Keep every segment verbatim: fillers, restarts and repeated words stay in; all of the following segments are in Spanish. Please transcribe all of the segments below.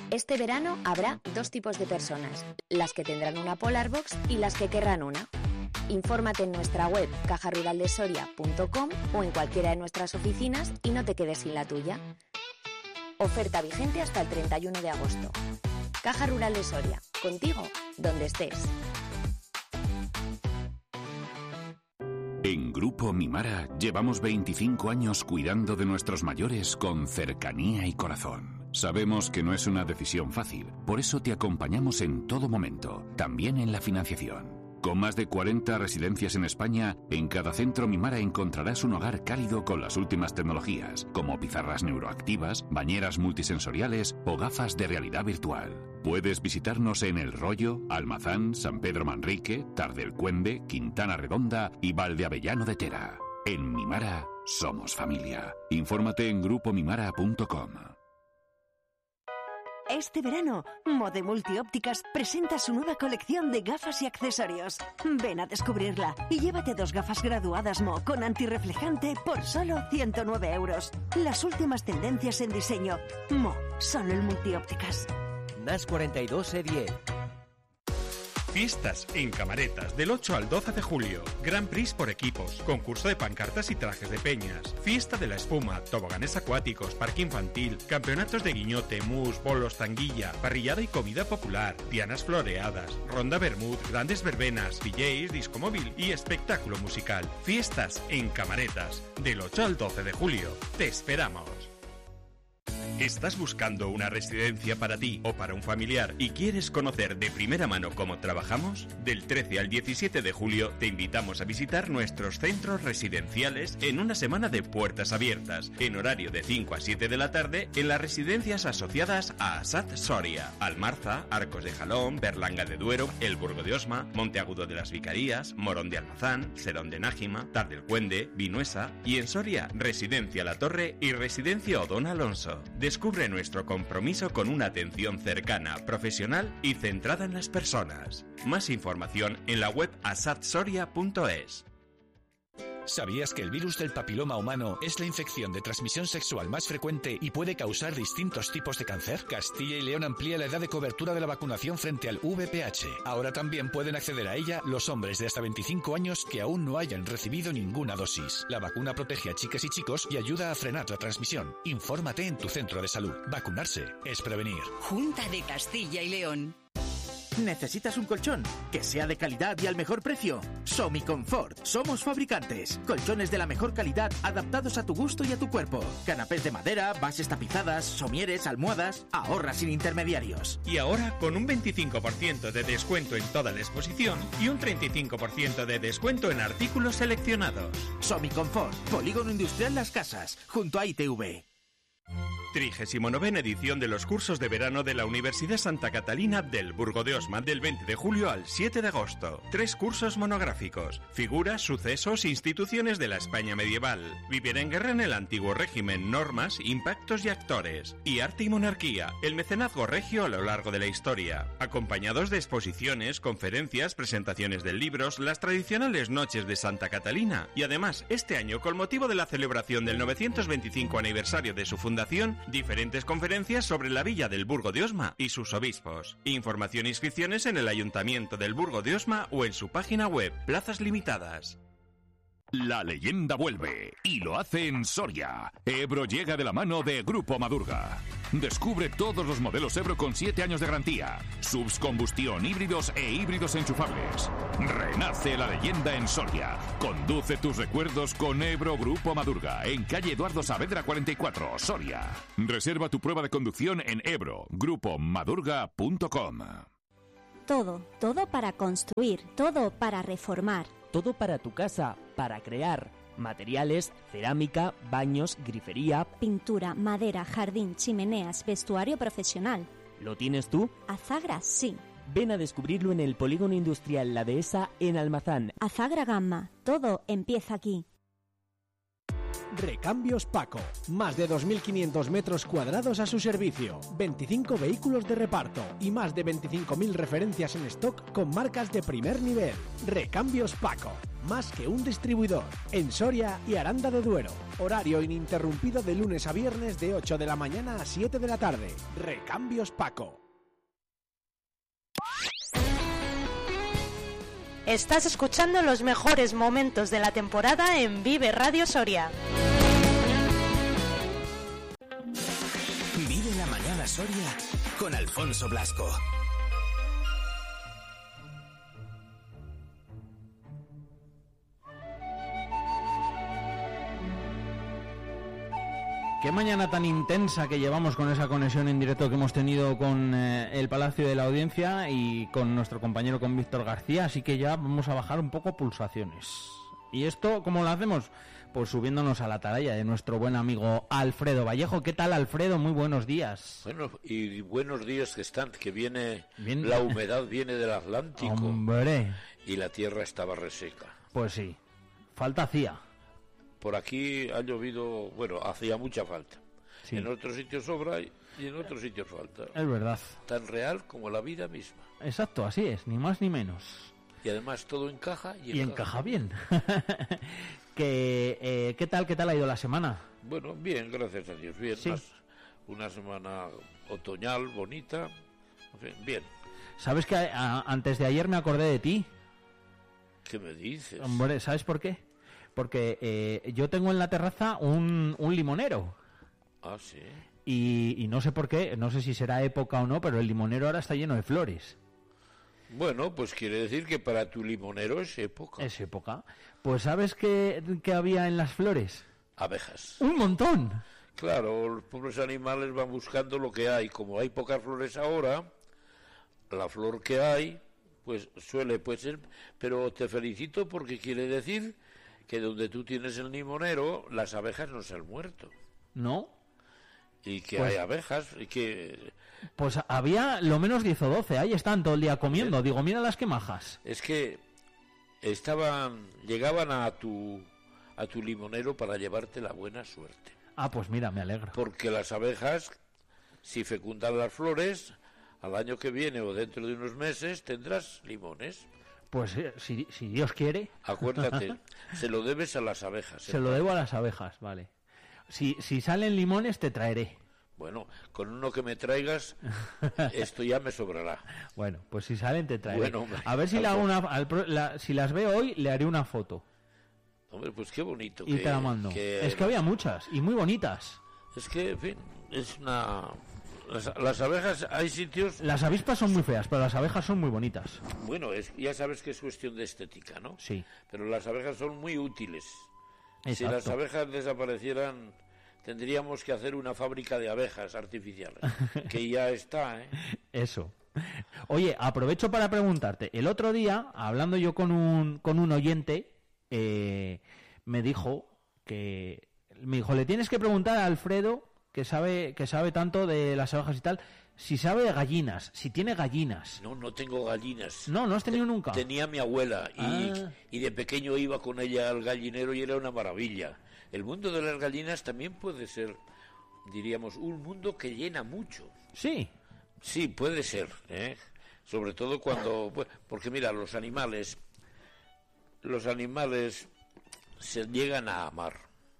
Este verano habrá dos tipos de personas, las que tendrán una Polarbox y las que querrán una. Infórmate en nuestra web caja rural de soria punto com o en cualquiera de nuestras oficinas y no te quedes sin la tuya. Oferta vigente hasta el treinta y uno de agosto. Caja Rural de Soria, contigo, donde estés. En Grupo Mimara llevamos veinticinco años cuidando de nuestros mayores con cercanía y corazón. Sabemos que no es una decisión fácil, por eso te acompañamos en todo momento, también en la financiación. Con más de cuarenta residencias en España, en cada centro Mimara encontrarás un hogar cálido con las últimas tecnologías, como pizarras neuroactivas, bañeras multisensoriales o gafas de realidad virtual. Puedes visitarnos en El Rollo, Almazán, San Pedro Manrique, Tardelcuende, Quintana Redonda y Valdeavellano de Tera. En Mimara, somos familia. Infórmate en grupo mimara punto com. Este verano, Mode Multiópticas presenta su nueva colección de gafas y accesorios. Ven a descubrirla y llévate dos gafas graduadas Mo con antirreflejante por solo ciento nueve euros. Las últimas tendencias en diseño. Mo, solo en Multiópticas. N A S cuarenta y dos E diez. Fiestas en Camaretas del ocho al doce de julio. Grand Prix por equipos, concurso de pancartas y trajes de peñas, fiesta de la espuma, toboganes acuáticos, parque infantil, campeonatos de guiñote, mus, bolos, tanguilla, parrillada y comida popular, dianas floreadas, ronda bermud, grandes verbenas, D Js, disco móvil y espectáculo musical. Fiestas en Camaretas del ocho al doce de julio. Te esperamos. ¿Estás buscando una residencia para ti o para un familiar y quieres conocer de primera mano cómo trabajamos? Del trece al diecisiete de julio te invitamos a visitar nuestros centros residenciales en una semana de puertas abiertas, en horario de cinco a siete de la tarde en las residencias asociadas a ASAT Soria, Almarza, Arcos de Jalón, Berlanga de Duero, El Burgo de Osma, Monteagudo de las Vicarías, Morón de Almazán, Serón de Nájima, Tardelcuende, Vinuesa y en Soria, Residencia La Torre y Residencia Odón Alonso. Descubre nuestro compromiso con una atención cercana, profesional y centrada en las personas. Más información en la web asat soria punto es. ¿Sabías que el virus del papiloma humano es la infección de transmisión sexual más frecuente y puede causar distintos tipos de cáncer? Castilla y León amplía la edad de cobertura de la vacunación frente al V I H. Ahora también pueden acceder a ella los hombres de hasta veinticinco años que aún no hayan recibido ninguna dosis. La vacuna protege a chicas y chicos y ayuda a frenar la transmisión. Infórmate en tu centro de salud. Vacunarse es prevenir. Junta de Castilla y León. ¿Necesitas un colchón? Que sea de calidad y al mejor precio. Somiconfort. Somos fabricantes. Colchones de la mejor calidad adaptados a tu gusto y a tu cuerpo. Canapés de madera, bases tapizadas, somieres, almohadas. Ahorra sin intermediarios. Y ahora con un veinticinco por ciento de descuento en toda la exposición y un treinta y cinco por ciento de descuento en artículos seleccionados. Somiconfort. Polígono Industrial Las Casas, junto a I T V. trigésima novena edición de los cursos de verano de la Universidad Santa Catalina del Burgo de Osma del veinte de julio al siete de agosto. Tres cursos monográficos: figuras, sucesos, instituciones de la España medieval, vivir en guerra en el antiguo régimen, normas, impactos y actores, y arte y monarquía, el mecenazgo regio a lo largo de la historia, acompañados de exposiciones, conferencias, presentaciones de libros, las tradicionales noches de Santa Catalina y además este año con motivo de la celebración del novecientos veinticinco aniversario de su fundación, diferentes conferencias sobre la villa del Burgo de Osma y sus obispos. Información e inscripciones en el Ayuntamiento del Burgo de Osma o en su página web. Plazas limitadas. La leyenda vuelve y lo hace en Soria. Ebro llega de la mano de Grupo Madurga. Descubre todos los modelos Ebro con siete años de garantía, subs combustión, híbridos e híbridos enchufables. Renace la leyenda en Soria. Conduce tus recuerdos con Ebro Grupo Madurga en calle Eduardo Saavedra cuarenta y cuatro, Soria. Reserva tu prueba de conducción en ebro grupo madurga punto com. Todo, todo para construir, todo para reformar. Todo para tu casa, para crear. Materiales, cerámica, baños, grifería, pintura, madera, jardín, chimeneas, vestuario profesional. ¿Lo tienes tú? Azagra, sí. Ven a descubrirlo en el Polígono Industrial La Dehesa en Almazán. Azagra Gamma, todo empieza aquí. Recambios Paco. Más de dos mil quinientos metros cuadrados a su servicio, veinticinco vehículos de reparto y más de veinticinco mil referencias en stock con marcas de primer nivel. Recambios Paco. Más que un distribuidor. En Soria y Aranda de Duero. Horario ininterrumpido de lunes a viernes de ocho de la mañana a siete de la tarde. Recambios Paco. Estás escuchando los mejores momentos de la temporada en Vive Radio Soria. Vive la mañana Soria con Alfonso Blasco. Qué mañana tan intensa que llevamos con esa conexión en directo que hemos tenido con eh, el Palacio de la Audiencia y con nuestro compañero, con Víctor García, así que ya vamos a bajar un poco pulsaciones. ¿Y esto cómo lo hacemos? Pues subiéndonos a la atalaya de nuestro buen amigo Alfredo Vallejo. ¿Qué tal, Alfredo? Muy buenos días. Bueno, y buenos días que están, que viene, Bien. la humedad viene del Atlántico. Hombre. Y la tierra estaba reseca. Pues sí, falta hacía. Por aquí ha llovido, bueno, hacía mucha falta. Sí. En otros sitios sobra y en otros sitios falta. Es verdad. Tan real como la vida misma. Exacto, así es, ni más ni menos. Y además todo encaja y, y encaja. encaja bien. que, eh, ¿Qué tal, qué tal ha ido la semana? Bueno, bien, gracias a Dios, bien. Sí. Una, una semana otoñal, bonita, en fin, bien. ¿Sabes que a, a, antes de ayer me acordé de ti? ¿Qué me dices? Hombre, ¿sabes por qué? Porque eh, yo tengo en la terraza un, un limonero. Ah, sí. Y, y no sé por qué, no sé si será época o no, pero el limonero ahora está lleno de flores. Bueno, pues quiere decir que para tu limonero es época. Es época. Pues ¿sabes qué, qué había en las flores? Abejas. ¡Un montón! Claro, los pobres animales van buscando lo que hay. Como hay pocas flores ahora, la flor que hay, pues suele pues ser... Pero te felicito porque quiere decir que donde tú tienes el limonero, las abejas no se han muerto. ¿No? Y que pues, hay abejas y que... Pues había lo menos diez o doce, ahí están todo el día comiendo. ¿Eh? Digo, mira las que majas. Es que estaban, llegaban a tu, a tu limonero para llevarte la buena suerte. Ah, pues mira, me alegro. Porque las abejas, si fecundan las flores, al año que viene o dentro de unos meses tendrás limones. Pues eh, si, si Dios quiere. Acuérdate, se lo debes a las abejas. Se ¿eh? lo debo a las abejas, vale. Si, si salen limones te traeré. Bueno, con uno que me traigas, esto ya me sobrará. Bueno, pues si salen te traeré. Bueno, hombre, a ver si, le hago una, al, la, si las veo hoy, le haré una foto. Hombre, pues qué bonito. Y que, te la mando. Que es que había muchas y muy bonitas. Es que, en fin, es una... Las, las abejas, hay sitios... Las avispas son muy feas, pero las abejas son muy bonitas. Bueno, es, ya sabes que es cuestión de estética, ¿no? Sí. Pero las abejas son muy útiles. Exacto. Si las abejas desaparecieran, tendríamos que hacer una fábrica de abejas artificiales, que ya está, ¿eh? Eso. Oye, aprovecho para preguntarte. El otro día, hablando yo con un, con un oyente, eh, me dijo que... Me dijo, le tienes que preguntar a Alfredo... que sabe que sabe tanto de las abejas y tal, si sabe de gallinas, si tiene gallinas. No, no tengo gallinas. No, no has tenido nunca. Tenía mi abuela y, ah. y de pequeño iba con ella al gallinero y era una maravilla. El mundo de las gallinas también puede ser, diríamos, un mundo que llena mucho. Sí. Sí, puede ser, ¿eh? Sobre todo cuando... Porque mira, los animales, los animales se llegan a amar.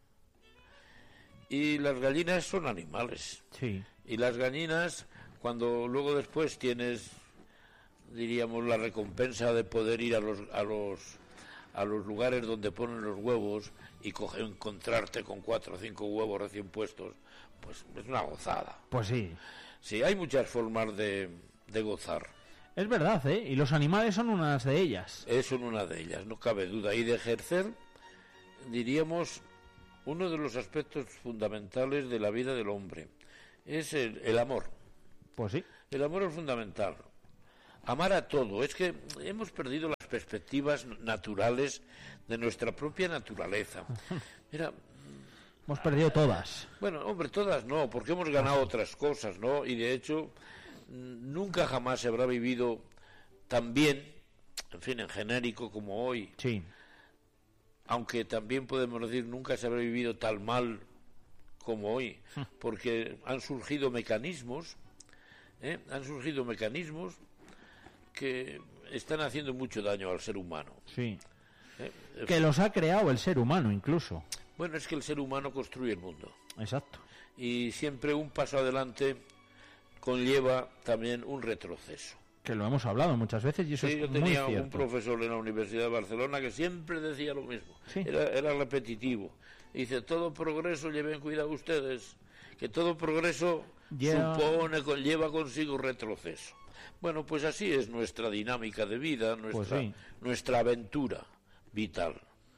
Y las gallinas son animales. Sí. Y las gallinas, cuando luego después tienes, diríamos, la recompensa de poder ir a los a los a los lugares donde ponen los huevos y coger, encontrarte con cuatro o cinco huevos recién puestos, pues es una gozada. Pues sí. Sí, hay muchas formas de, de gozar. Es verdad, ¿eh? Y los animales son unas de ellas. Es son una de ellas, no cabe duda. Y de ejercer, diríamos... Uno de los aspectos fundamentales de la vida del hombre es el, el amor. Pues sí. El amor es fundamental. Amar a todo. Es que hemos perdido las perspectivas naturales de nuestra propia naturaleza. Mira, hemos perdido todas. Bueno, hombre, todas no, porque hemos ganado otras cosas, ¿no? Y de hecho, nunca jamás se habrá vivido tan bien, en fin, en genérico como hoy. Sí. aunque también podemos decir nunca se habrá vivido tan mal como hoy, porque han surgido mecanismos, ¿eh? han surgido mecanismos que están haciendo mucho daño al ser humano. Sí. ¿Eh? Que los ha creado el ser humano incluso. Bueno, es que el ser humano construye el mundo. Exacto. Y siempre un paso adelante conlleva también un retroceso. Que lo hemos hablado muchas veces y eso sí, es yo muy tenía cierto. un profesor en la Universidad de Barcelona que siempre decía lo mismo. Sí. Era, era repetitivo. Dice, todo progreso, lleven cuidado ustedes, que todo progreso Yeah. supone, lleva consigo retroceso. Bueno, pues así es nuestra dinámica de vida, nuestra, Pues sí. nuestra aventura vital.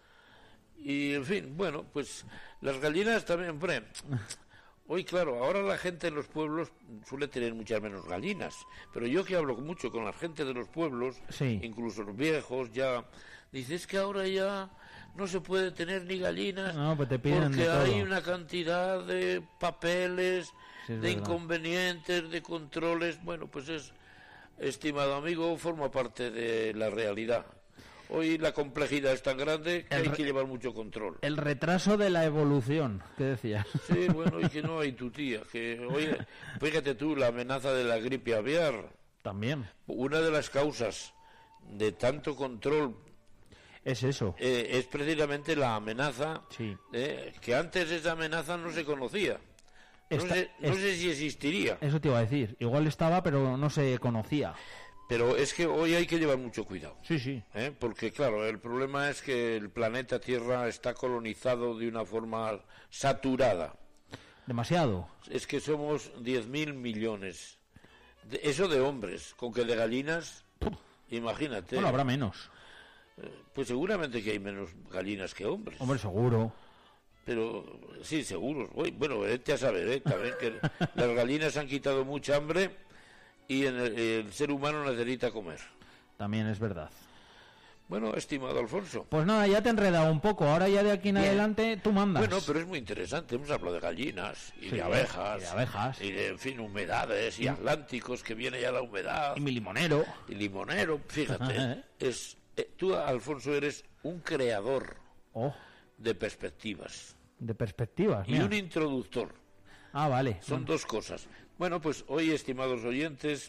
Y, en fin, bueno, pues las gallinas también, hombre, hoy, claro, ahora la gente en los pueblos suele tener muchas menos gallinas, pero yo que hablo mucho con la gente de los pueblos, Sí. incluso los viejos, ya, dices que ahora ya no se puede tener ni gallinas, No, pues te piden porque de todo. hay una cantidad de papeles, Sí, es de verdad. inconvenientes, de controles. Bueno, pues es, estimado amigo, forma parte de la realidad. Hoy la complejidad es tan grande que El hay re- que llevar mucho control. El retraso de la evolución, ¿qué decías? Sí, bueno, y que no hay tu tía. Que, oye, fíjate tú, la amenaza de la gripe aviar. También. Una de las causas de tanto control es eso. Eh, es precisamente la amenaza, Sí. eh, que antes esa amenaza no se conocía. No, Esta- sé, no es- sé si existiría. Eso te iba a decir. Igual estaba, pero no se conocía. Pero es que hoy hay que llevar mucho cuidado. Sí, sí. ¿eh? Porque, claro, el problema es que el planeta Tierra está colonizado de una forma saturada. Demasiado. Es que somos diez mil millones. De- eso de hombres, con que de gallinas, imagínate. Bueno, habrá menos. Eh, Pues seguramente que hay menos gallinas que hombres. Hombre, seguro. Pero sí, seguros. Uy, bueno, vete a saber, ¿eh? También que las gallinas han quitado mucha hambre y en el, el ser humano necesita comer. También es verdad. Bueno, estimado Alfonso. Pues nada, ya te he enredado un poco. Ahora ya de aquí en Bien. adelante tú mandas. Bueno, pero es muy interesante. Hemos hablado de gallinas y Sí, de abejas. y de abejas. Y de, en fin, humedades y atlánticos, que viene ya la humedad. Y mi limonero. Y limonero, fíjate. Ajá. es eh, Tú, Alfonso, eres un creador Oh, de perspectivas de perspectivas. y mira. un introductor. Ah, vale. Son dos cosas. Bueno, pues hoy, estimados oyentes,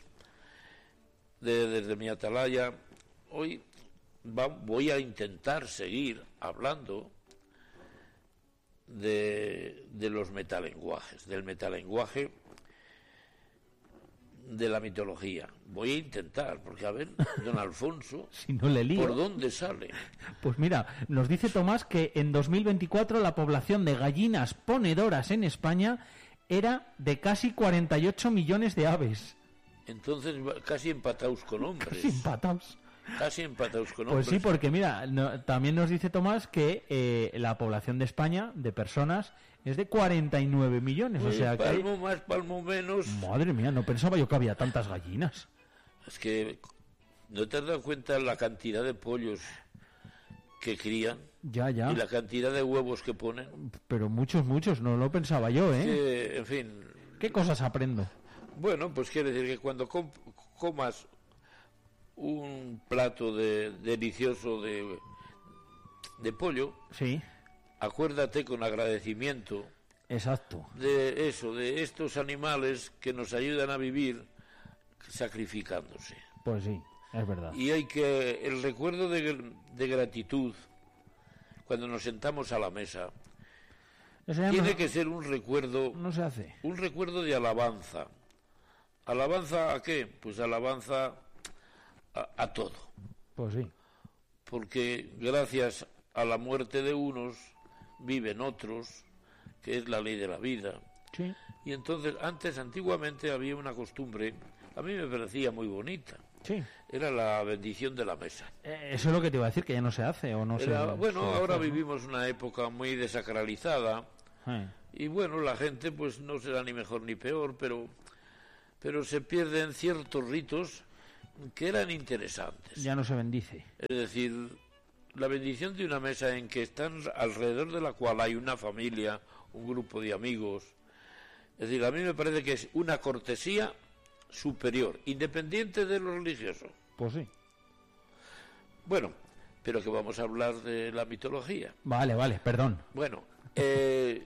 de- desde mi atalaya, hoy va- voy a intentar seguir hablando de, de los metalenguajes, del metalenguaje de la mitología. Voy a intentar, porque a ver, don Alfonso, Si no le lío. ¿por dónde sale? Pues mira, nos dice Tomás que en dos mil veinticuatro la población de gallinas ponedoras en España era de casi cuarenta y ocho millones de aves. Entonces, va- casi empatados con hombres. Casi empatados. Casi empatados con Pues hombres. sí, porque mira, no- también nos dice Tomás que eh, la población de España, de personas, es de cuarenta y nueve millones. O Pues sea que... hay- palmo más, palmo menos. Madre mía, no pensaba yo que había tantas gallinas. Es que no te has dado cuenta la cantidad de pollos que crían Ya, ya. y la cantidad de huevos que ponen. Pero muchos, muchos, no lo pensaba yo, ¿eh? Que, en fin, ¿Qué cosas aprendo? bueno, pues quiere decir que cuando com- comas un plato de, delicioso de, de pollo, Sí, acuérdate con agradecimiento exacto. de eso, de estos animales que nos ayudan a vivir sacrificándose. Pues sí, es verdad. Y hay que, el recuerdo de, de gratitud, cuando nos sentamos a la mesa, Eso ya tiene no, que ser un recuerdo, no se hace. un recuerdo de alabanza. ¿Alabanza a qué? Pues alabanza a, a todo. Pues sí. Porque gracias a la muerte de unos, viven otros, que es la ley de la vida. Sí. Y entonces, antes, antiguamente, había una costumbre, a mí me parecía muy bonita. Sí. Era la bendición de la mesa. Eh, Eso es lo que te iba a decir, que ya no se hace o no Era- se... bueno, se ahora hace, ¿no? vivimos una época muy desacralizada Eh, y bueno, la gente pues no será ni mejor ni peor, pero, pero se pierden ciertos ritos que eran interesantes. Ya no se bendice. Es decir, la bendición de una mesa en que están alrededor de la cual hay una familia, un grupo de amigos. Es decir, a mí me parece que es una cortesía superior, independiente de lo religioso. Pues sí. Bueno, pero que vamos a hablar de la mitología. Vale, vale, perdón. Bueno, eh,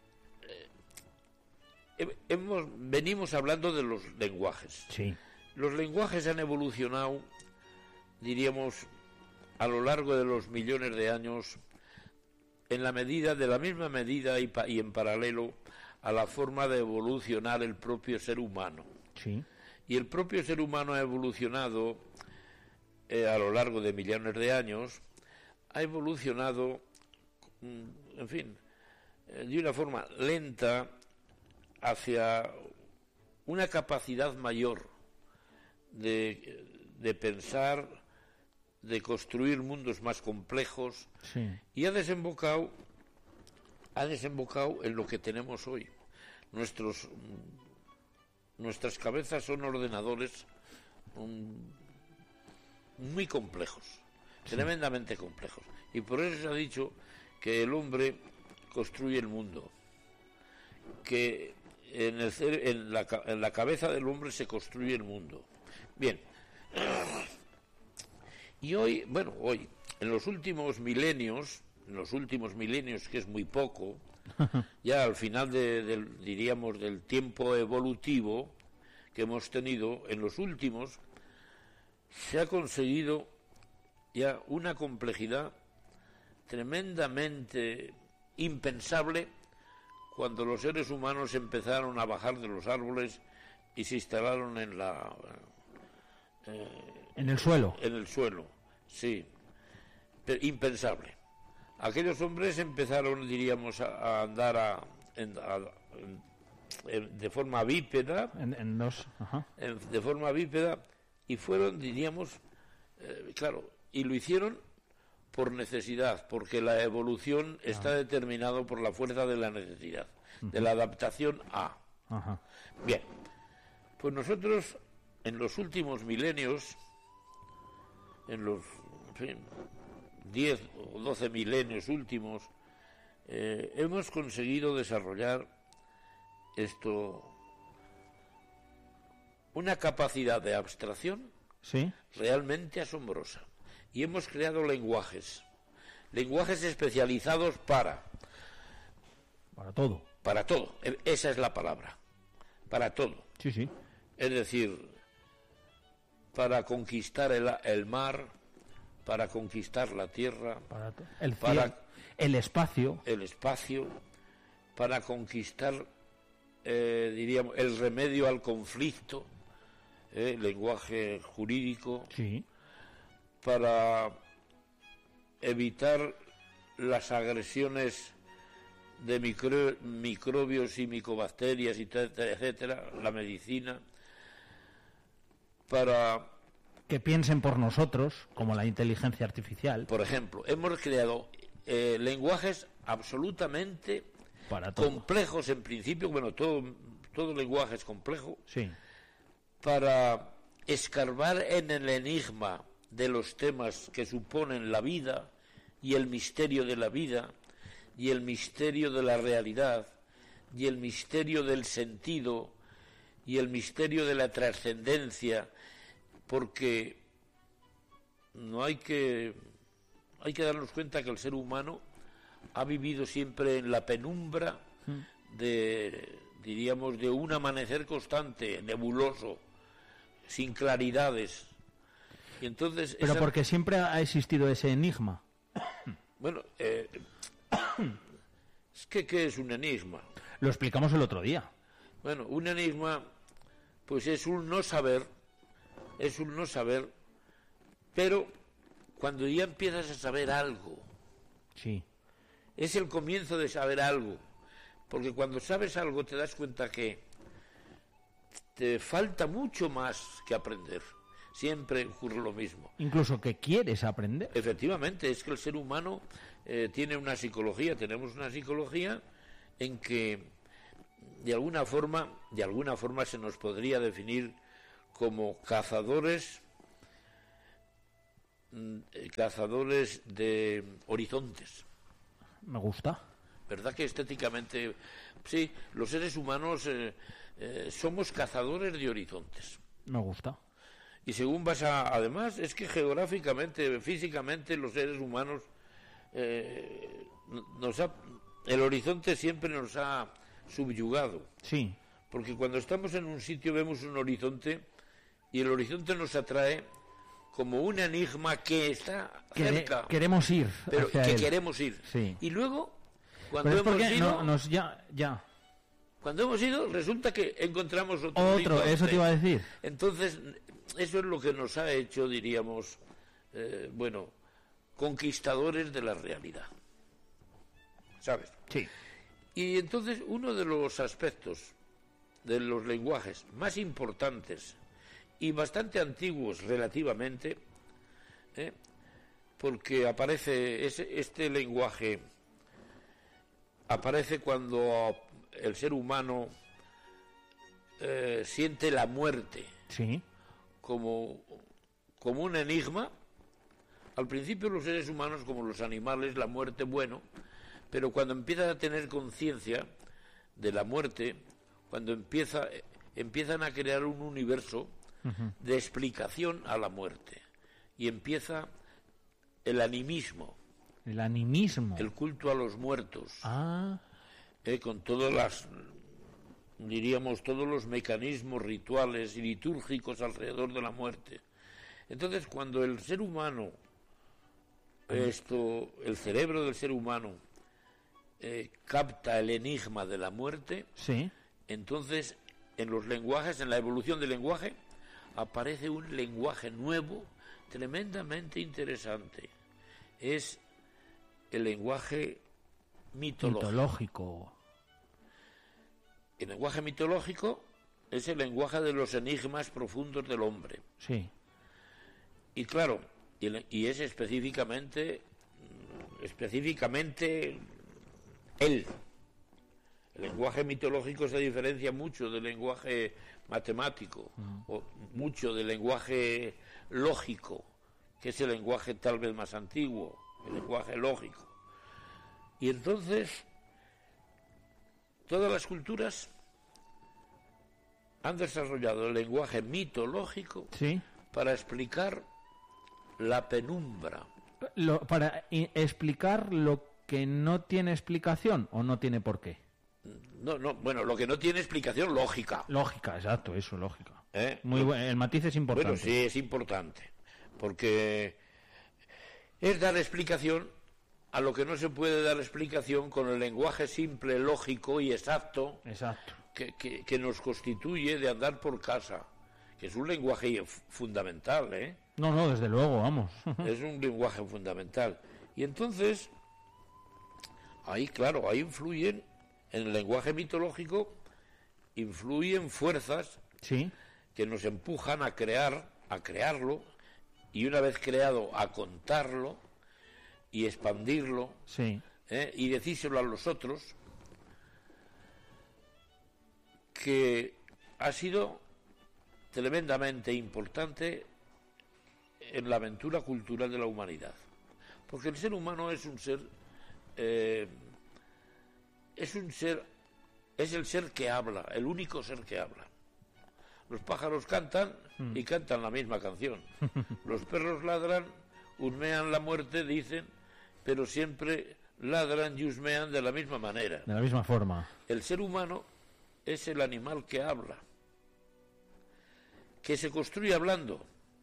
eh, hemos, venimos hablando de los lenguajes. Sí. Los lenguajes han evolucionado, diríamos, a lo largo de los millones de años, en la medida, de la misma medida y, pa, y en paralelo a la forma de evolucionar el propio ser humano. Sí. Y el propio ser humano ha evolucionado eh, a lo largo de millones de años, ha evolucionado, en fin, eh, de una forma lenta hacia una capacidad mayor de, de pensar, de construir mundos más complejos, sí. y ha desembocado, ha desembocado en lo que tenemos hoy. Nuestros Nuestras cabezas son ordenadores um, muy complejos, sí. tremendamente complejos. Y por eso se ha dicho que el hombre construye el mundo, que en, el, en, la, en la cabeza del hombre se construye el mundo. Bien. Y hoy, bueno, hoy, en los últimos milenios, en los últimos milenios, que es muy poco, ya al final de, del, diríamos, del tiempo evolutivo que hemos tenido, en los últimos, se ha conseguido ya una complejidad tremendamente impensable cuando los seres humanos empezaron a bajar de los árboles y se instalaron en la... Eh, en el suelo. En el suelo, sí. Pero impensable. Aquellos hombres empezaron, diríamos, a, a andar a, en, a, en, en, de forma bípeda, en, en dos, ajá. En, de forma bípeda, y fueron, diríamos, eh, claro, y lo hicieron por necesidad, porque la evolución ah. está determinado por la fuerza de la necesidad, uh-huh. de la adaptación a. Ajá. Bien, pues nosotros, en los últimos milenios, en los, en fin, diez o doce milenios últimos, eh, hemos conseguido desarrollar esto, una capacidad de abstracción ¿sí? realmente asombrosa. Y hemos creado lenguajes, lenguajes especializados para... Para todo. Para todo, esa es la palabra, para todo. Sí, sí. Es decir, para conquistar el, el mar, para conquistar la tierra, para el, para cielo, el espacio, el espacio, para conquistar, eh, diríamos, el remedio al conflicto, eh, lenguaje jurídico, sí. para evitar las agresiones de micro, microbios y micobacterias, etcétera, etcétera, la medicina, para... que piensen por nosotros, como la inteligencia artificial. Por ejemplo, hemos creado eh, lenguajes absolutamente para todo. complejos en principio, bueno, todo, todo lenguaje es complejo, sí. para escarbar en el enigma de los temas que suponen la vida y el misterio de la vida y el misterio de la realidad y el misterio del sentido y el misterio de la trascendencia, porque no hay que hay que darnos cuenta que el ser humano ha vivido siempre en la penumbra de, diríamos, de un amanecer constante, nebuloso, sin claridades. Y entonces pero esa... porque siempre ha existido ese enigma. Bueno, eh, es que ¿qué es un enigma? Lo explicamos el otro día. Bueno, un enigma, pues es un no saber, es un no saber, pero cuando ya empiezas a saber algo, sí, es el comienzo de saber algo, porque cuando sabes algo te das cuenta que te falta mucho más que aprender. Siempre ocurre lo mismo. Incluso que quieres aprender. Efectivamente, es que el ser humano eh, tiene una psicología, tenemos una psicología en que de alguna forma, de alguna forma se nos podría definir como cazadores, cazadores de horizontes. Me gusta. ¿Verdad que estéticamente, sí, los seres humanos eh, eh, somos cazadores de horizontes? Me gusta. Y según vas a... Además, es que geográficamente, físicamente, los seres humanos, eh, nos ha, el horizonte siempre nos ha subyugado. Sí. Porque cuando estamos en un sitio vemos un horizonte y el horizonte nos atrae como un enigma que está cerca. Queremos ir. Pero hacia que él. queremos ir. Sí. Y luego, cuando Pero es hemos porque ido... no, nos ya, ya. Cuando hemos ido, resulta que encontramos otro. Otro, horizonte. eso te iba a decir. Entonces, eso es lo que nos ha hecho, diríamos, eh, bueno, conquistadores de la realidad. ¿Sabes? Sí. Y entonces, uno de los aspectos de los lenguajes más importantes y bastante antiguos relativamente, ¿eh? porque aparece ese, este lenguaje, aparece cuando el ser humano eh, siente la muerte sí. como, como un enigma. Al principio los seres humanos, como los animales, la muerte, bueno, pero cuando empiezan a tener conciencia de la muerte, cuando empieza, empiezan a crear un universo uh-huh. de explicación a la muerte, y empieza el animismo. El animismo. El culto a los muertos. Ah. Eh, con todas las, diríamos, todos los mecanismos rituales y litúrgicos alrededor de la muerte. Entonces, cuando el ser humano, esto, el cerebro del ser humano, eh, capta el enigma de la muerte, sí. entonces, en los lenguajes, en la evolución del lenguaje, aparece un lenguaje nuevo, tremendamente interesante. Es el lenguaje mitológico. mitológico. El lenguaje mitológico es el lenguaje de los enigmas profundos del hombre. Sí. Y claro, y, y es específicamente, específicamente él. El lenguaje mitológico se diferencia mucho del lenguaje matemático, uh-huh. o mucho del lenguaje lógico, que es el lenguaje tal vez más antiguo, el lenguaje lógico. Y entonces, todas las culturas han desarrollado el lenguaje mitológico ¿sí? para explicar la penumbra. Lo, para i- explicar lo que no tiene explicación o no tiene por qué. No, no, bueno, lo que no tiene explicación lógica. Lógica, exacto, eso, lógica. ¿Eh? Muy no, bueno, el matiz es importante. Bueno, sí, es importante, porque es dar explicación a lo que no se puede dar explicación con el lenguaje simple, lógico y exacto, exacto. Que, que, que nos constituye de andar por casa, que es un lenguaje fundamental, ¿eh? No, no, desde luego, vamos. Es un lenguaje fundamental. Y entonces, ahí, claro, ahí influyen, en el lenguaje mitológico, influyen fuerzas ¿sí? que nos empujan a crear, a crearlo, y una vez creado, a contarlo, y expandirlo, sí. ¿eh? y decírselo a los otros, que ha sido tremendamente importante en la aventura cultural de la humanidad. Porque el ser humano es un ser, eh, es un ser, es el ser que habla, el único ser que habla. Los pájaros cantan mm. y cantan la misma canción. Los perros ladran, husmean la muerte, dicen, pero siempre ladran y husmean de la misma manera. De la misma forma. El ser humano es el animal que habla, que se construye hablando,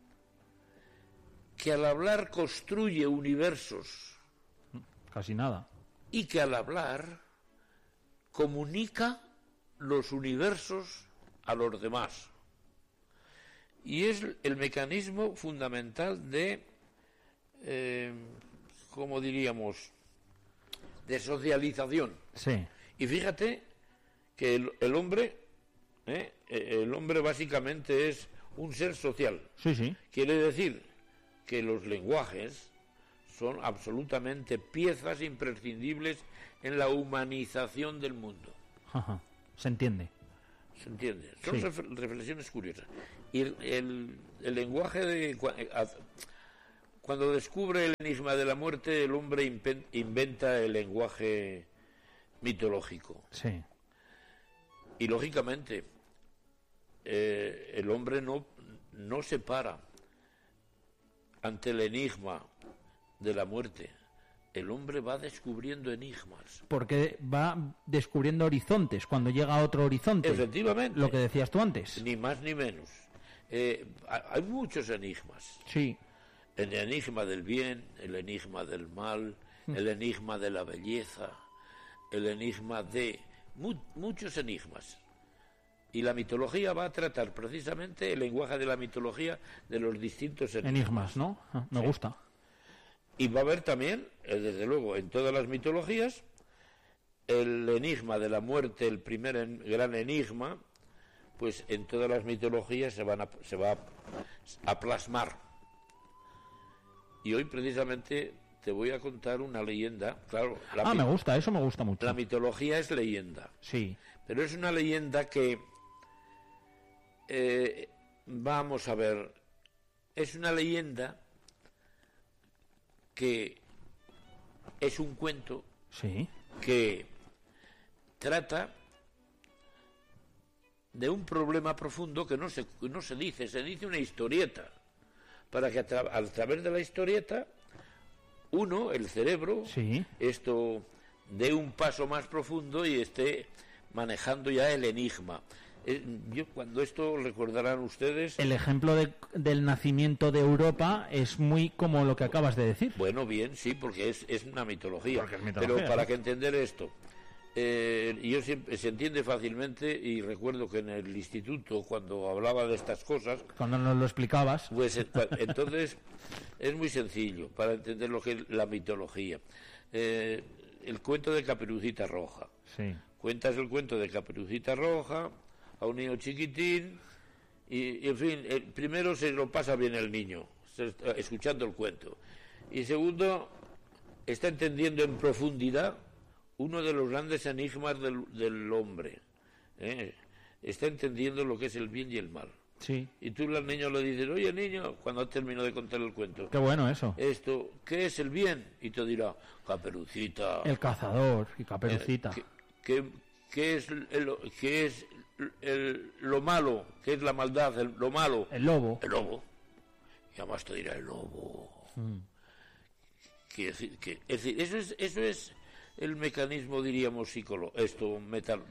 que al hablar construye universos. Casi nada. Y que al hablar comunica los universos a los demás. Y es el mecanismo fundamental de, eh, ¿cómo diríamos?, de socialización. Sí. Y fíjate que el, el hombre, ¿eh? el hombre básicamente es un ser social. Sí, sí. Quiere decir que los lenguajes son absolutamente piezas imprescindibles en la humanización del mundo. Ajá. Se entiende. ¿Se entiende? Son sí. ref- reflexiones curiosas. Y el, el, el lenguaje de... Cuando descubre el enigma de la muerte, el hombre impen- inventa el lenguaje mitológico. Sí. Y lógicamente, eh, el hombre no, no se para ante el enigma de la muerte. El hombre va descubriendo enigmas. Porque va descubriendo horizontes cuando llega a otro horizonte. Efectivamente. Lo que decías tú antes. Ni más ni menos. Eh, hay muchos enigmas. Sí. El enigma del bien, el enigma del mal, mm. el enigma de la belleza, el enigma de... Mu muchos enigmas. Y la mitología va a tratar precisamente el lenguaje de la mitología de los distintos enigmas. Enigmas, ¿no? Ah, me sí. gusta. Y va a haber también, desde luego, en todas las mitologías, el enigma de la muerte, el primer en, gran enigma, pues en todas las mitologías se, van a, se va a, a plasmar. Y hoy precisamente te voy a contar una leyenda. Claro, la ah, me gusta, eso me gusta mucho. La mitología es leyenda. Sí. Pero es una leyenda que, eh, vamos a ver, es una leyenda que es un cuento sí. que trata de un problema profundo que no se, no se dice, se dice una historieta, para que a, tra a través de la historieta uno, el cerebro, sí. esto dé un paso más profundo y esté manejando ya el enigma. Eh, yo cuando esto recordarán ustedes... El ejemplo de, del nacimiento de Europa es muy como lo que acabas de decir. Bueno, bien, sí, porque es, es una mitología. Porque es mitología. Pero para ¿no? que entender esto, eh, yo siempre, se entiende fácilmente, y recuerdo que en el instituto, cuando hablaba de estas cosas... Cuando nos lo explicabas... Pues entonces es muy sencillo para entender lo que es la mitología. Eh, el cuento de Caperucita Roja. Sí. Cuentas el cuento de Caperucita Roja a un niño chiquitín y, y en fin, el, primero se lo pasa bien el niño se, escuchando el cuento, y segundo está entendiendo en profundidad uno de los grandes enigmas del, del hombre, ¿eh? Está entendiendo lo que es el bien y el mal. Sí. Y tú al niño le dices, oye niño, cuando terminó de contar el cuento, qué bueno eso, esto, ¿qué es el bien? Y te dirá, Caperucita, el cazador y Caperucita. eh, ¿qué, qué es, el, qué es el, lo malo? ¿Qué es la maldad? El, lo malo. El lobo. El lobo. Y además te dirá el lobo. Mm. Que, decir, que, es decir, eso es, eso es el mecanismo, diríamos, psicolo, esto, metal,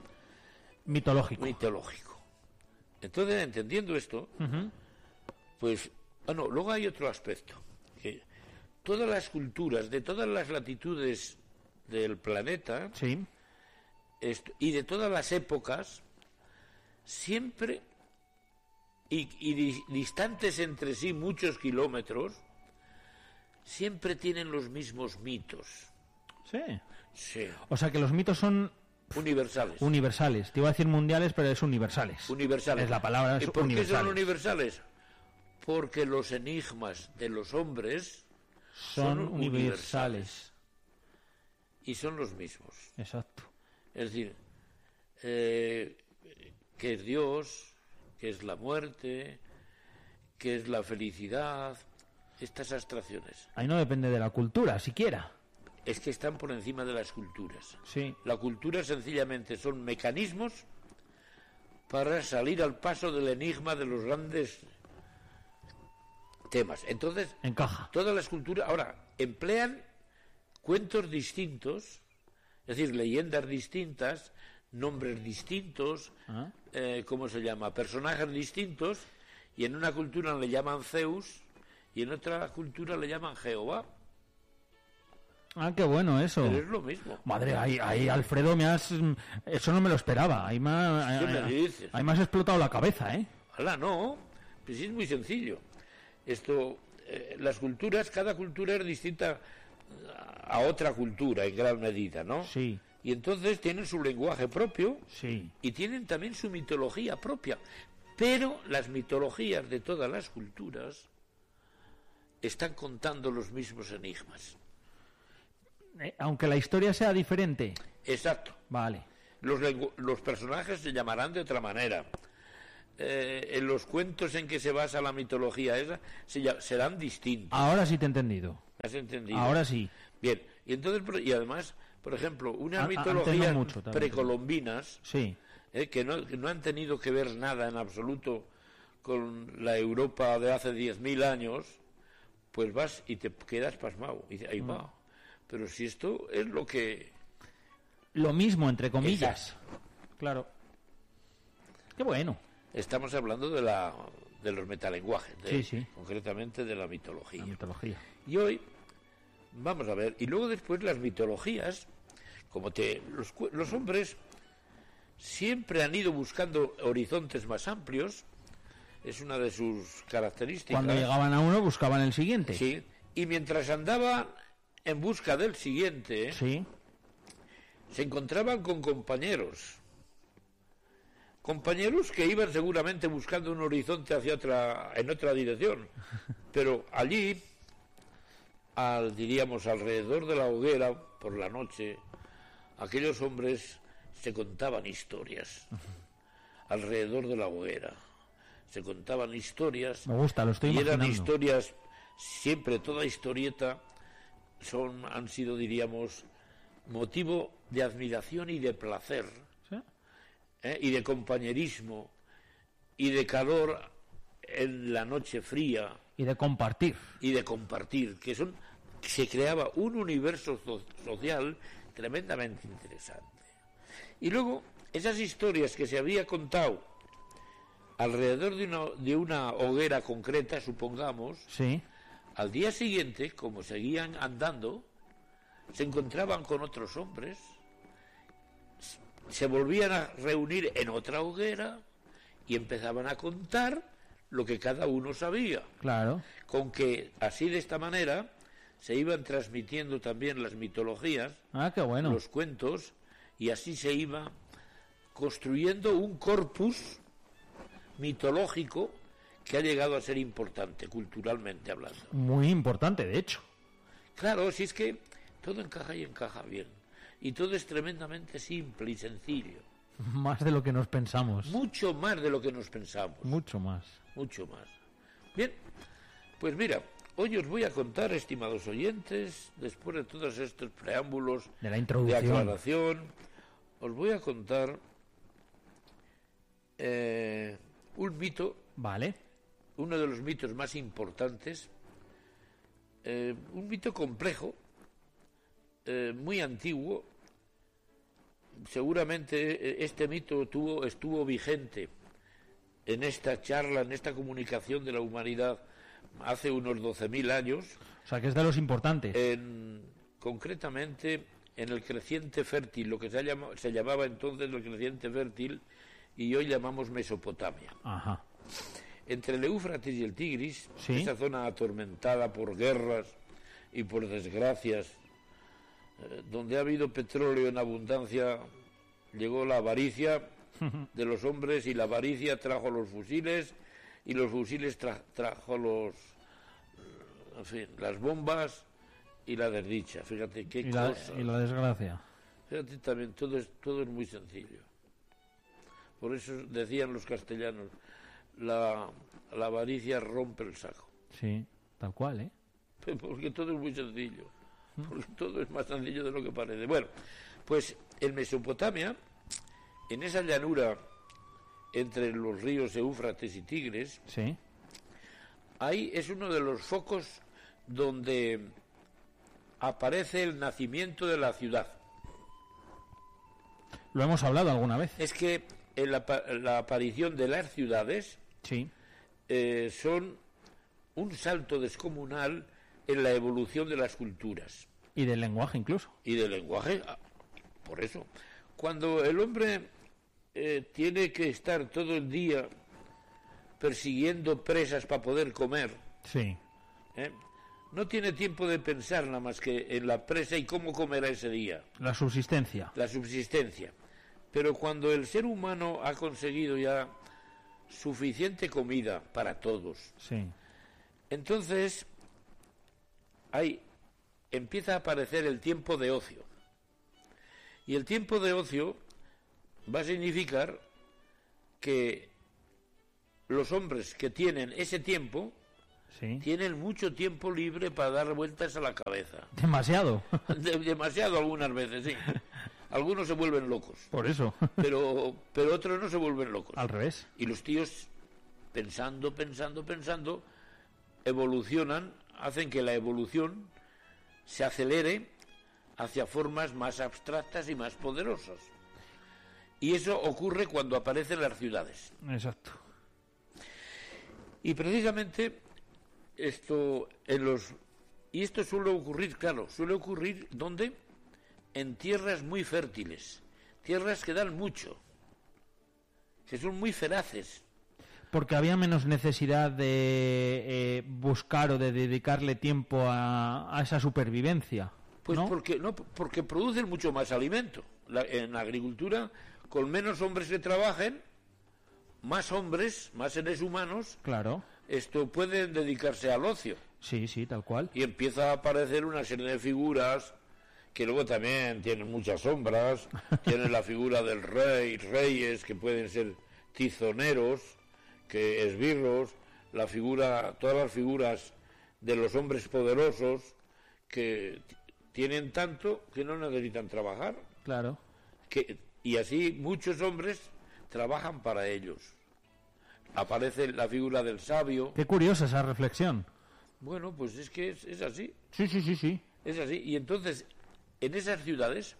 mitológico. mitológico. Entonces, entendiendo esto, uh-huh. pues, bueno, luego hay otro aspecto, que todas las culturas de todas las latitudes del planeta, sí. esto, y de todas las épocas, siempre, y, y di, distantes entre sí muchos kilómetros, siempre tienen los mismos mitos. Sí. Sí. O sea que los mitos son universales. Universales. Te iba a decir mundiales, pero es universales. Universales. Es la palabra. Es ¿Y por universales. qué son universales? Porque los enigmas de los hombres son, son universales. universales. Y son los mismos. Exacto. Es decir, eh, ¿qué es Dios? ¿Qué es la muerte? ¿Qué es la felicidad? Estas abstracciones. Ahí no depende de la cultura, siquiera. Es que están por encima de las culturas. Sí. La cultura sencillamente son mecanismos para salir al paso del enigma de los grandes temas. Entonces, encaja. Todas las culturas ahora emplean cuentos distintos, es decir, leyendas distintas, nombres distintos, ¿Ah? eh, ¿cómo se llama? Personajes distintos, y en una cultura le llaman Zeus y en otra cultura le llaman Jehová. Ah, qué bueno eso. Pero es lo mismo. Madre, ahí, ahí Alfredo, me has... Eso no me lo esperaba. Ahí me, ¿Qué me dices? Ahí me has explotado la cabeza, ¿eh? Hola, no. Pues es muy sencillo. Esto, eh, las culturas, cada cultura es distinta a otra cultura en gran medida, ¿no? Sí. Y entonces tienen su lenguaje propio. Sí. Y tienen también su mitología propia. Pero las mitologías de todas las culturas están contando los mismos enigmas. Eh, aunque la historia sea diferente. Exacto. Vale. Los, los personajes se llamarán de otra manera. Eh, en los cuentos en que se basa la mitología esa se, serán distintos. Ahora sí te he entendido. ¿Has entendido? Ahora sí. Bien. Y entonces, y además, por ejemplo, unas a, mitologías mucho, precolombinas, sí. eh, que, no, que no han tenido que ver nada en absoluto con la Europa de hace diez mil años, pues vas y te quedas pasmado. Y dices, ahí va. Mm. Pero si esto es lo que... Lo mismo, entre comillas. Exacto. Claro. Qué bueno. Estamos hablando de la de los metalenguajes, de, sí, sí. concretamente de la mitología. La mitología. Y hoy vamos a ver, y luego después las mitologías, como te los, los hombres siempre han ido buscando horizontes más amplios, es una de sus características. Cuando llegaban a uno buscaban el siguiente. Sí, y mientras andaban en busca del siguiente, sí. se encontraban con compañeros. Compañeros que iban seguramente buscando un horizonte hacia otra, en otra dirección. Pero allí, al, diríamos, alrededor de la hoguera, por la noche, aquellos hombres se contaban historias. Alrededor de la hoguera. Se contaban historias. Me gusta, lo estoy y imaginando. Eran historias, siempre, toda historieta, son, han sido, diríamos, motivo de admiración y de placer. ¿Eh? Y de compañerismo y de calor en la noche fría y de compartir y de compartir que son se creaba un universo so- social tremendamente interesante. Y luego esas historias que se había contado alrededor de una de una hoguera concreta, supongamos, sí. Al día siguiente, como seguían andando, se encontraban con otros hombres, se volvían a reunir en otra hoguera y empezaban a contar lo que cada uno sabía. Claro. Con que así, de esta manera, se iban transmitiendo también las mitologías, ah, qué bueno. los cuentos, y así se iba construyendo un corpus mitológico que ha llegado a ser importante, culturalmente hablando. Muy importante, de hecho. Claro, si es que todo encaja y encaja bien. Y todo es tremendamente simple y sencillo. Más de lo que nos pensamos. Mucho más de lo que nos pensamos. Mucho más. Mucho más. Bien, pues mira, hoy os voy a contar, estimados oyentes, después de todos estos preámbulos de la introducción, de aclaración, os voy a contar eh, un mito. Vale. Uno de los mitos más importantes. Eh, un mito complejo. Eh, muy antiguo. Seguramente este mito tuvo, estuvo vigente en esta charla, en esta comunicación de la humanidad hace unos doce mil años. O sea, que es de los importantes. En, concretamente en el creciente fértil, lo que se, llama, se llamaba entonces el creciente fértil y hoy llamamos Mesopotamia. Ajá. Entre el Éufrates y el Tigris, ¿sí? Esa zona atormentada por guerras y por desgracias, donde ha habido petróleo en abundancia, llegó la avaricia de los hombres y la avaricia trajo los fusiles y los fusiles tra- trajo los, en fin, las bombas y la desdicha. Fíjate qué y cosa. La, y la desgracia. Fíjate también, todo es, todo es muy sencillo. Por eso decían los castellanos, la, la avaricia rompe el saco. Sí, tal cual, ¿eh? Porque todo es muy sencillo. Porque todo es más sencillo de lo que parece. Bueno, pues en Mesopotamia, en esa llanura entre los ríos Éufrates y Tigres, sí. ahí es uno de los focos donde aparece el nacimiento de la ciudad. Lo hemos hablado alguna vez. Es que en la, la aparición de las ciudades sí. eh, son un salto descomunal en la evolución de las culturas. Y del lenguaje incluso. Y del lenguaje, por eso. Cuando el hombre eh, tiene que estar todo el día persiguiendo presas para poder comer, sí. ¿eh? no tiene tiempo de pensar nada más que en la presa y cómo comerá ese día. La subsistencia. La subsistencia. Pero cuando el ser humano ha conseguido ya suficiente comida para todos, sí. entonces ahí empieza a aparecer el tiempo de ocio. Y el tiempo de ocio va a significar que los hombres que tienen ese tiempo sí. tienen mucho tiempo libre para dar vueltas a la cabeza. Demasiado. De, demasiado algunas veces, sí. Algunos se vuelven locos. Por eso. Pero, pero otros no se vuelven locos. Al revés. Y los tíos pensando, pensando, pensando, evolucionan, hacen que la evolución se acelere hacia formas más abstractas y más poderosas. Y eso ocurre cuando aparecen las ciudades. Exacto. Y precisamente esto en los y esto suele ocurrir, claro, suele ocurrir ¿dónde? En tierras muy fértiles, tierras que dan mucho, que son muy feraces. Porque había menos necesidad de eh, buscar o de dedicarle tiempo a, a esa supervivencia. Pues ¿no? porque no porque producen mucho más alimento. La, en la agricultura, con menos hombres que trabajen, más hombres, más seres humanos, claro, esto pueden dedicarse al ocio. Sí, sí, tal cual. Y empieza a aparecer una serie de figuras que luego también tienen muchas sombras. Tienen la figura del rey, reyes que pueden ser tizoneros, que esbirros, la figura, todas las figuras de los hombres poderosos que t- tienen tanto que no necesitan trabajar. Claro. Que, y así muchos hombres trabajan para ellos. Aparece la figura del sabio. Qué curiosa esa reflexión. Bueno, pues es que es, es así. Sí, sí, sí, sí. Es así. Y entonces, en esas ciudades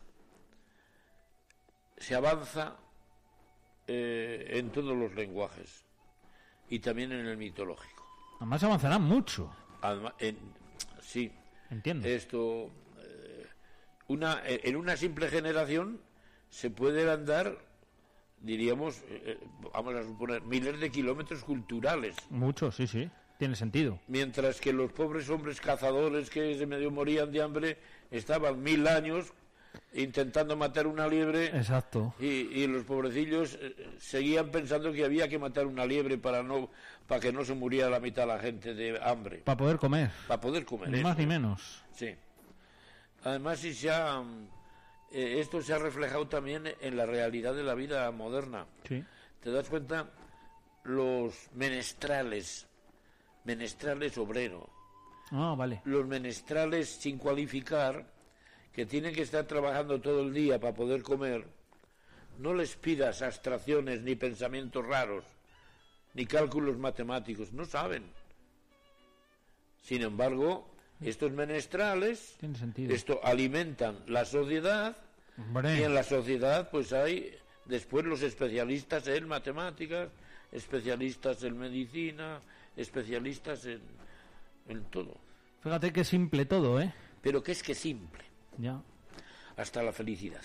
se avanza eh, en todos los lenguajes y también en el mitológico. Además avanzarán mucho. Además, en, sí. Entiendo. Esto, eh, una, en una simple generación se puede andar, diríamos, eh, vamos a suponer, miles de kilómetros culturales. Mucho, sí, sí. Tiene sentido. Mientras que los pobres hombres cazadores que se medio morían de hambre estaban mil años intentando matar una liebre. Exacto. Y, y los pobrecillos eh, seguían pensando que había que matar una liebre para no para que no se muriera la mitad de la gente de hambre. Para poder comer. Para poder comer. Ni eso. más ni menos. Sí. Además, sí se ha, eh, esto se ha reflejado también en la realidad de la vida moderna. Sí. ¿Te das cuenta? Los menestrales, menestrales obrero. Ah, vale. Los menestrales sin cualificar, que tienen que estar trabajando todo el día para poder comer, no les pidas abstracciones ni pensamientos raros, ni cálculos matemáticos, no saben. Sin embargo, estos menestrales, Tiene sentido. esto alimentan la sociedad. Hombre. Y en la sociedad pues hay después los especialistas en matemáticas, especialistas en medicina, especialistas en, en todo. Fíjate qué simple todo, ¿eh? Pero que es que simple. Ya. Hasta la felicidad.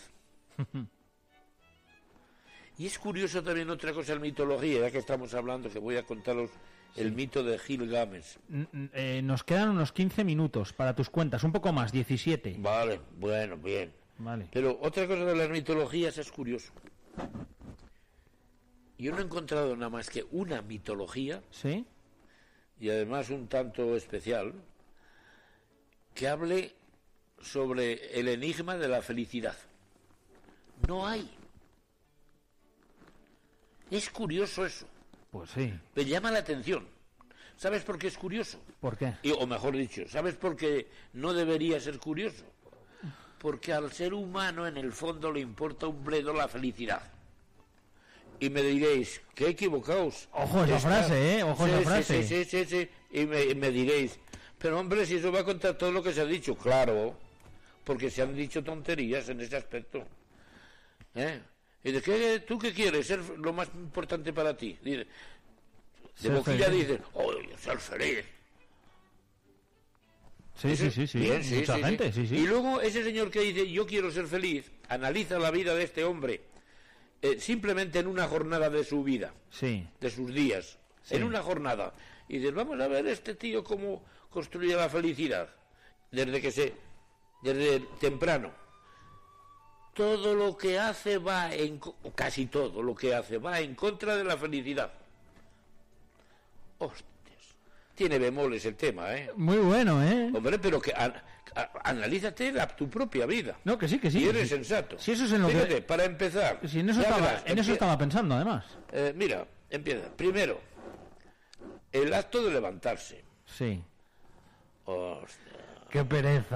Y es curioso también otra cosa en mitología, ya que estamos hablando, que voy a contaros sí. el mito de Gilgamesh. Eh, nos quedan unos quince minutos para tus cuentas, un poco más, diecisiete. Vale, bueno, bien. Vale. Pero otra cosa de las mitologías es curioso. Yo no he encontrado nada más que una mitología, ¿sí? Y además un tanto especial, que hable sobre el enigma de la felicidad. No hay. Es curioso eso. Pues sí. Me llama la atención. ¿Sabes por qué es curioso? ¿Por qué? Y, o mejor dicho, ¿sabes por qué no debería ser curioso? Porque al ser humano en el fondo le importa un bledo la felicidad. Y me diréis, qué equivocaos. Ojo esa frase, ¿eh? Ojo sí, esa sí, frase. Sí, sí, sí, sí. Y me, y me diréis, pero hombre, si eso va a contar todo lo que se ha dicho. Claro, porque se han dicho tonterías en ese aspecto. ¿Eh? ¿Y de qué, tú qué quieres ser lo más importante para ti? Dice, de boquilla dicen, oh, ser feliz. Sí, Ese, sí, sí, sí. Bien, sí, Mucha sí, gente, sí. sí, sí. Y luego ese señor que dice, yo quiero ser feliz, analiza la vida de este hombre, eh, simplemente en una jornada de su vida, sí. de sus días, sí. en una jornada. Y dices, vamos a ver este tío cómo construye la felicidad, desde que se, desde temprano. Todo lo que hace va en, casi todo lo que hace va en contra de la felicidad. Hostias, tiene bemoles el tema, ¿eh? Muy bueno, ¿eh? Hombre, pero que a, a, analízate la, tu propia vida. No, que sí, que sí. Y eres sí. sensato. Si eso es en lo Fíjate, que... para empezar. Si en eso, estaba, verás, en eso empie... estaba pensando, además. Eh, mira, empieza. Primero, el acto de levantarse. Sí. Hostia. Qué pereza.